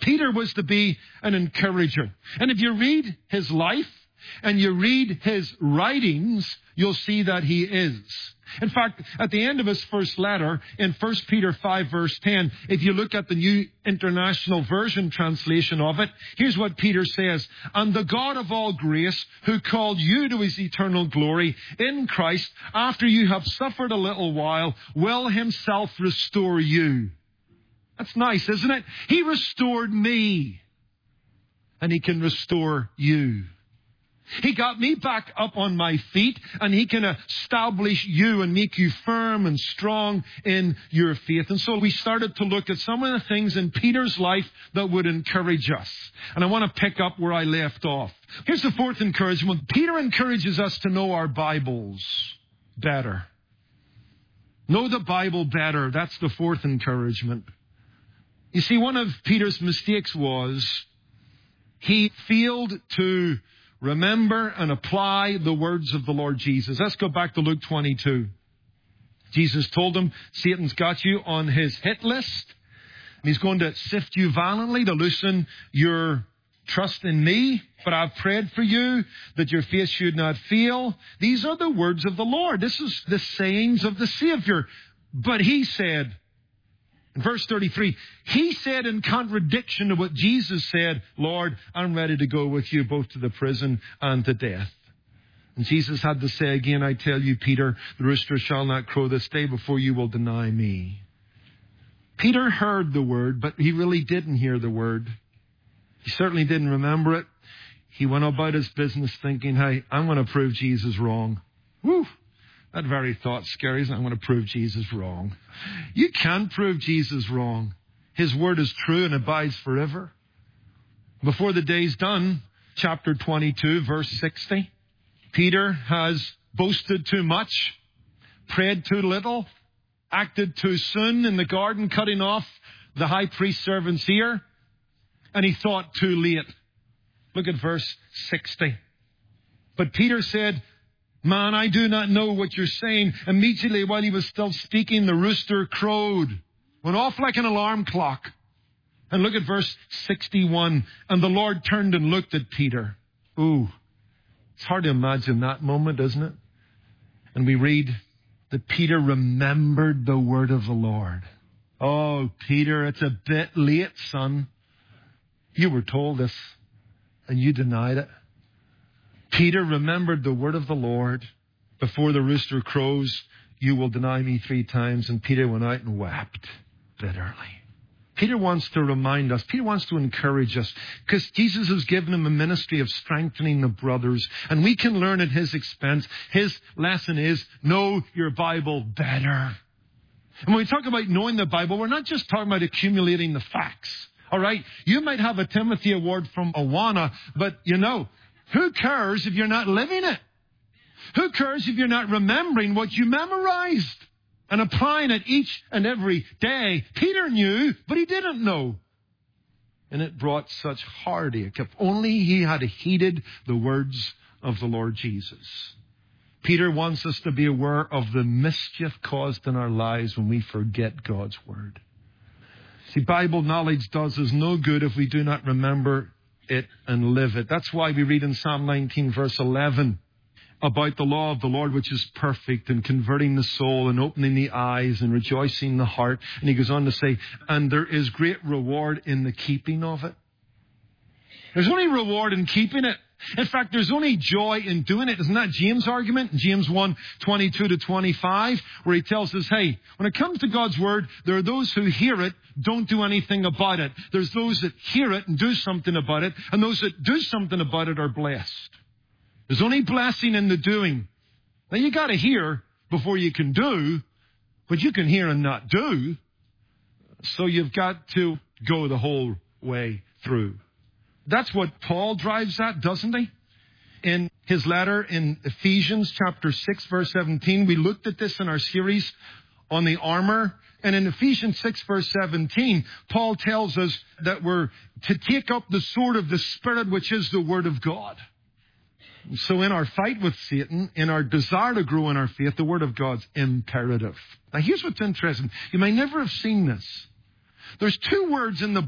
Peter was to be an encourager. And if you read his life and you read his writings, you'll see that he is. In fact, at the end of his first letter, in 1 Peter 5, verse 10, if you look at the New International Version translation of it, here's what Peter says. And the God of all grace, who called you to his eternal glory in Christ, after you have suffered a little while, will himself restore you. That's nice, isn't it? He restored me, and he can restore you. He got me back up on my feet, and he can establish you and make you firm and strong in your faith. And so we started to look at some of the things in Peter's life that would encourage us. And I want to pick up where I left off. Here's the fourth encouragement. Peter encourages us to know our Bibles better. Know the Bible better. That's the fourth encouragement. You see, one of Peter's mistakes was he failed to remember and apply the words of the Lord Jesus. Let's go back to Luke 22. Jesus told him, Satan's got you on his hit list. And he's going to sift you violently to loosen your trust in me. But I've prayed for you that your faith should not fail. These are the words of the Lord. This is the sayings of the Savior. But he said, in verse 33, he said in contradiction to what Jesus said, Lord, I'm ready to go with you both to the prison and to death. And Jesus had to say again, I tell you, Peter, the rooster shall not crow this day before you will deny me. Peter heard the word, but he really didn't hear the word. He certainly didn't remember it. He went about his business thinking, hey, I'm going to prove Jesus wrong. Woo! That very thought scares me. I'm going to prove Jesus wrong. You can't prove Jesus wrong. His word is true and abides forever. Before the day's done, chapter 22, verse 60, Peter has boasted too much, prayed too little, acted too soon in the garden, cutting off the high priest's servant's ear, and he thought too late. Look at verse 60. But Peter said, man, I do not know what you're saying. Immediately while he was still speaking, the rooster crowed. Went off like an alarm clock. And look at verse 61. And the Lord turned and looked at Peter. Ooh, it's hard to imagine that moment, isn't it? And we read that Peter remembered the word of the Lord. Oh, Peter, it's a bit late, son. You were told this, and you denied it. Peter remembered the word of the Lord. Before the rooster crows, you will deny me 3 times. And Peter went out and wept bitterly. Peter wants to remind us. Peter wants to encourage us. Because Jesus has given him a ministry of strengthening the brothers. And we can learn at his expense. His lesson is, know your Bible better. And when we talk about knowing the Bible, we're not just talking about accumulating the facts. All right? You might have a Timothy Award from Awana, but who cares if you're not living it? Who cares if you're not remembering what you memorized and applying it each and every day? Peter knew, but he didn't know. And it brought such heartache. If only he had heeded the words of the Lord Jesus. Peter wants us to be aware of the mischief caused in our lives when we forget God's word. See, Bible knowledge does us no good if we do not remember it and live it. That's why we read in Psalm 19 verse 11 about the law of the Lord, which is perfect and converting the soul and opening the eyes and rejoicing the heart. And he goes on to say, and there is great reward in the keeping of it. There's only reward in keeping it. In fact, there's only joy in doing it. Isn't that James' argument? In James 1, 22 to 25, where he tells us, hey, when it comes to God's word, there are those who hear it, don't do anything about it. There's those that hear it and do something about it. And those that do something about it are blessed. There's only blessing in the doing. Now, you got to hear before you can do, but you can hear and not do. So you've got to go the whole way through. That's what Paul drives at, doesn't he? In his letter in Ephesians chapter 6, verse 17, we looked at this in our series on the armor. And in Ephesians 6, verse 17, Paul tells us that we're to take up the sword of the Spirit, which is the Word of God. So in our fight with Satan, in our desire to grow in our faith, the Word of God's imperative. Now here's what's interesting. You may never have seen this. There's 2 words in the